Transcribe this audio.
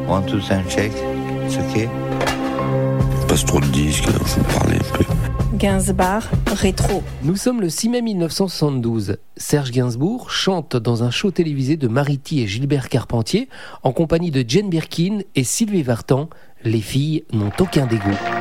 1, 2, sound check. It's okay. Passe trop de disques, faut parler un peu. Gainsbourg, rétro. Nous sommes le 6 mai 1972. Serge Gainsbourg chante dans un show télévisé de Mariti et Gilbert Carpentier en compagnie de Jane Birkin et Sylvie Vartan. Les filles n'ont aucun dégoût.